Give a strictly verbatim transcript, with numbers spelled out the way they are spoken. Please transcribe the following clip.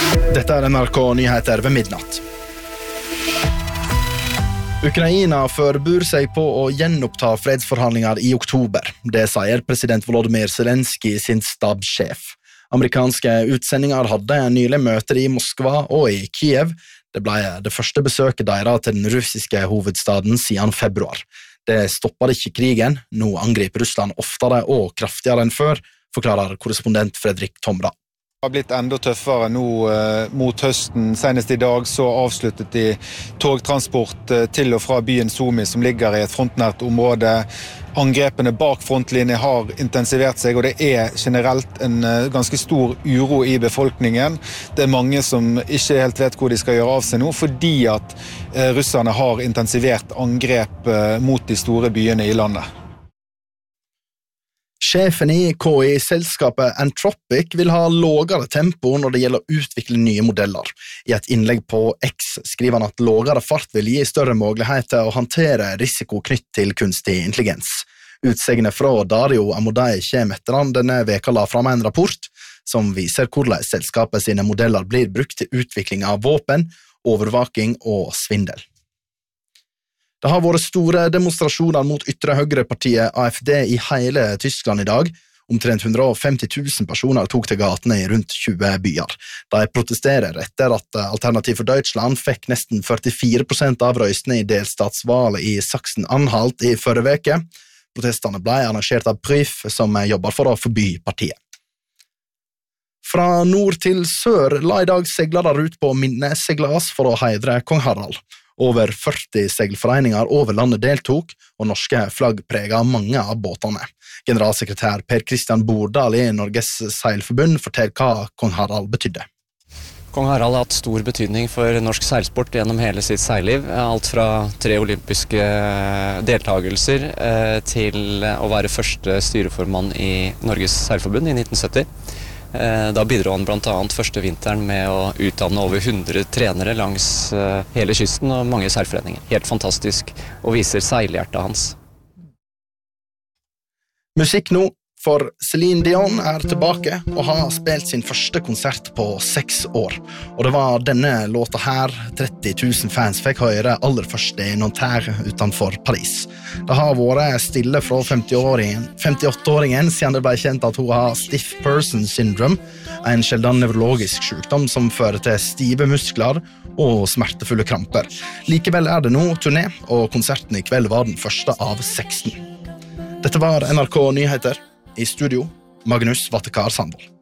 Dette er N R K Nyheter ved midnatt. Ukraina forbereder seg på å gjenoppta fredsforhandlinger i oktober. Det sier president Volodymyr Zelensky sin stabssjef. Amerikanske utsendinger hadde nylig møter i Moskva og i Kiev. Det ble det første besøket deres til den russiske hovedstaden siden februar. Det stoppet ikke krigen. Nå angriper Russland oftere og kraftigere enn før, forklarer korrespondent Fredrik Tomra. Det har blitt enda tøffere nå eh, mot høsten. Senest i dag så avsluttet de togtransport eh, til og fra byen Sumy, som ligger i et frontnært område. Angrepene bak frontlinjen har intensivert seg, og det er generelt en eh, ganske stor uro i befolkningen. Det er mange som ikke helt vet hvor de skal gjøre av seg nå, fordi at eh, russerne har intensivert angrep eh, mot de store byene i landet. Sjefen i K I-selskapet Anthropic vil ha lågere tempo når det gjelder å utvikle nye modeller. I et innlegg på X skriver han at lågere fart vil gi større mulighet til å håndtere risiko knytt til kunstig intelligens. Utsegnet fra Dario Amodei kommer etter han denne veka la fram en rapport som viser hvordan selskapet sine modeller blir brukt til utvikling av våpen, overvaking og svindel. Det har vært store demonstrasjoner mot ytre høyrepartiet A F D i hele Tyskland i dag. Omtrent hundre og femti tusen personer tok til gatene i rundt tjue byer. De protesterer etter at Alternativ for Deutschland fikk nesten førtifire prosent av røystene i delstatsvalget i Sachsen-Anhalt i forrige veke. Protestene ble arrangert av Prüf, som jobber for å forby partiet. Fra nord til sør la i dag seglere ut på minneseglas for å heidre kong Harald. Over førti seilforeninger over landet deltok, og norske flagg preget mange av båtene. Generalsekretær Per Christian Bordal i Norges Seilforbund forteller hva kong Harald betydde. Kong Harald har hatt stor betydning for norsk seilsport gjennom hele sitt seilliv. Alt fra tre olympiske deltagelser til å være første styreformann i Norges Seilforbund i nitten sytti. Da bidro han blant annet første vinteren med å utdanne over hundre trenere langs hele kysten og mange seilforeninger. Helt fantastisk, og viser seilhjertet hans. Musikk nå, for Celine Dion er tilbake og har spilt sin første konsert på seks år. Og det var denne låta her tretti tusen fans fikk høre aller først i Nanterre utenfor Paris. Det har vært stille fra femtiåtte-åringen siden det ble kjent at hun har stiff person syndrome, en sjelden nevrologisk sykdom som fører til stive muskler og smertefulle kramper. Likevel er det nå turné, og konserten i kveld var den første av seksten. Dette var N R K Nyheter. I studio, Magnus Vattekar Sandvold.